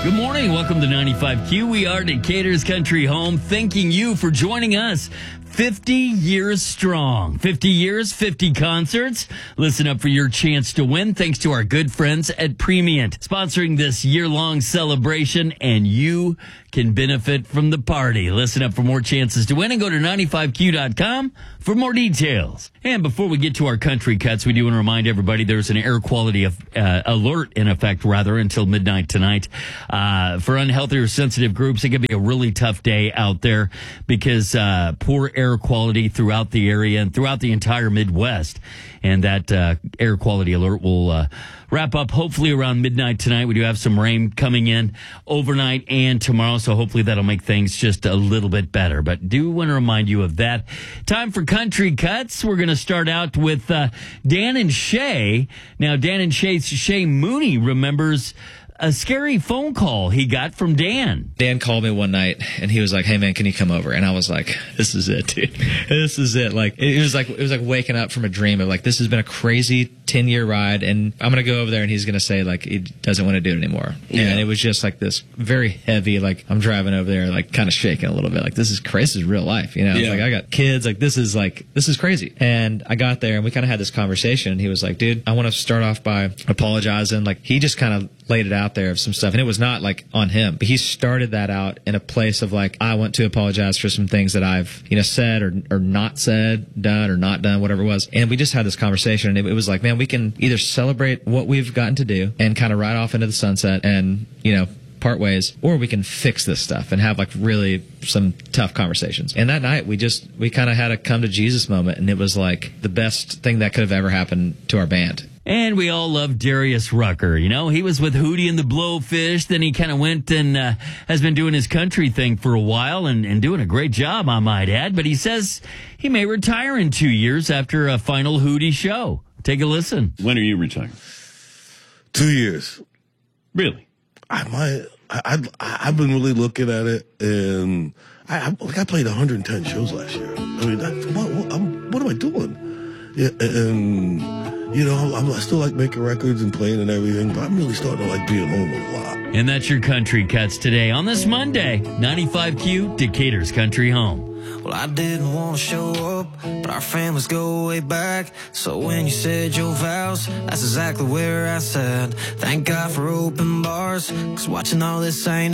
Good morning. Welcome to 95Q. We are Decatur's Country Home. Thanking you for joining us. 50 years strong. 50 years, 50 concerts. Listen up for your chance to win thanks to our good friends at Premiant, sponsoring this year-long celebration, and you can benefit from the party. Listen up for more chances to win and go to 95Q.com for more details. And before we get to our country cuts, we do want to remind everybody there's an air quality alert in effect, until midnight tonight. For unhealthy or sensitive groups, it could be a really tough day out there because poor air quality throughout the area and throughout the entire Midwest. And that air quality alert will wrap up hopefully around midnight tonight. We do have some rain coming in overnight and tomorrow, so hopefully that'll make things just a little bit better. But do want to remind you of that. Time for Country Cuts. We're going to start out with Dan and Shay. Now, Dan and Shay Mooney remembers a scary phone call he got from Dan. Dan called me one night and he was like, "Hey man, can you come over?" And I was like, "This is it, dude. This is it." Like it was like waking up from a dream of like, this has been a crazy 10-year ride, and I'm gonna go over there and he's gonna say like he doesn't want to do it anymore. Yeah. And it was just like this very heavy, like I'm driving over there like kind of shaking a little bit, like this is crazy. This is real life, you know. Yeah. Like I got kids, like this is crazy. And I got there and we kind of had this conversation and he was like, "Dude, I want to start off by apologizing." Like he just kind of laid it out there of some stuff, and it was not like on him, but he started that out in a place of like, I want to apologize for some things that I've said or not said, done or not done, whatever it was. And we just had this conversation, and it was like, man, we can either celebrate what we've gotten to do and kind of ride off into the sunset and part ways, or we can fix this stuff and have like really some tough conversations. And that night we kind of had a come to Jesus moment, and it was like the best thing that could have ever happened to our band. And we all love Darius Rucker. He was with Hootie and the Blowfish. Then he kind of went and has been doing his country thing for a while and doing a great job, I might add. But he says he may retire in 2 years after a final Hootie show. Take a listen. When are you retiring? 2 years. Really? I might. I've been really looking at it, and I played 110 shows last year. I mean, what am I doing? Yeah, and I still like making records and playing and everything, but I'm really starting to like being home a lot. And that's your Country Cuts today on this Monday. 95Q, Decatur's Country Home. Well, I didn't want to show up, but our families go way back. So when you said your vows, that's exactly where I said, thank God for open bars, 'cause watching all this ain't